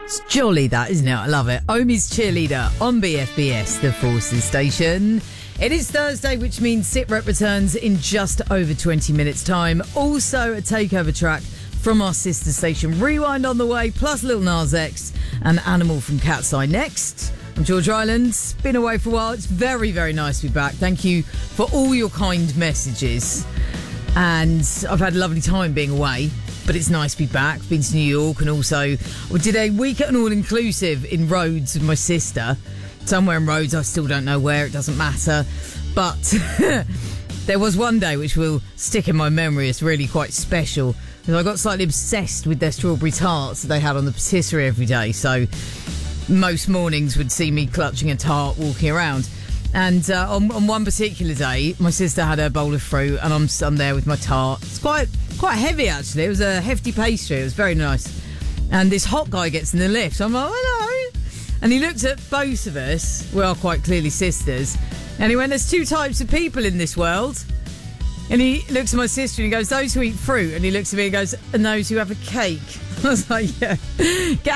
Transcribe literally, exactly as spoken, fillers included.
It's jolly, that, isn't it? I love it. Omi's Cheerleader on B F B S, the Forces Station. It is Thursday, which means Sit Rep returns in just over twenty minutes' time. Also, a takeover track from our sister station, Rewind, on the way, plus Lil Nas X and Animal from Cat's Eye next. I'm George Island. Been away for a while. It's very, very nice to be back. Thank you for all your kind messages. And I've had a lovely time being away, but it's nice to be back. Been to New York, and also we did a week at an all-inclusive in Rhodes with my sister. Somewhere in Rhodes, I still don't know where, it doesn't matter. But there was one day which will stick in my memory. It's really quite special. I got slightly obsessed with their strawberry tarts that they had on the patisserie every day. So most mornings would see me clutching a tart walking around. And uh, on, on one particular day, my sister had her bowl of fruit, and I'm, I'm there with my tart. It's quite quite heavy, actually. It was a hefty pastry. It was very nice. And this hot guy gets in the lift. I'm like, hello. And he looked at both of us. We are quite clearly sisters. And he went, there's two types of people in this world. And he looks at my sister and he goes, those who eat fruit. And he looks at me and goes, and those who have a cake. I was like, yeah. Get